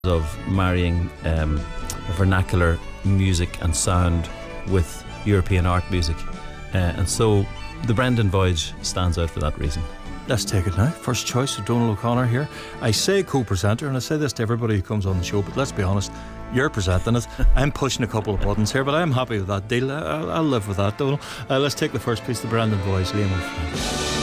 of marrying vernacular music and sound with European art music, and so the Brendan Voyage stands out for that reason. Let's take it now. First choice of Donal O'Connor here. I say co-presenter, and I say this to everybody who comes on the show, but let's be honest, you're presenting it. I'm pushing a couple of buttons here, but I'm happy with that deal. I'll live with that, Donal. Let's take the first piece, the Brendan Voyage, Liam O'Flynn.